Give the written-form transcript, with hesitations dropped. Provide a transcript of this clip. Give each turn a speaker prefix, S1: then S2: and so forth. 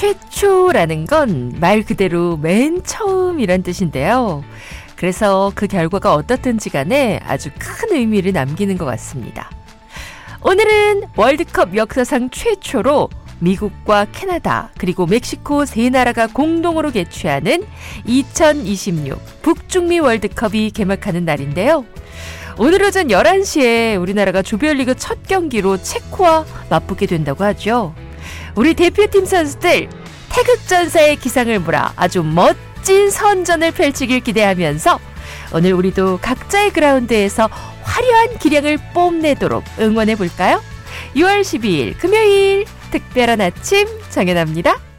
S1: 최초라는 건 말 그대로 맨 처음이란 뜻인데요. 그래서 그 결과가 어떻든지 간에 아주 큰 의미를 남기는 것 같습니다. 오늘은 월드컵 역사상 최초로 미국과 캐나다 그리고 멕시코 세 나라가 공동으로 개최하는 2026 북중미 월드컵이 개막하는 날인데요. 오늘 오전 11시에 우리나라가 조별리그 첫 경기로 체코와 맞붙게 된다고 하죠. 우리 대표팀 선수들 태극전사의 기상을 몰아 아주 멋진 선전을 펼치길 기대하면서 오늘 우리도 각자의 그라운드에서 화려한 기량을 뽐내도록 응원해볼까요? 6월 12일 금요일 특별한 아침 정연아입니다.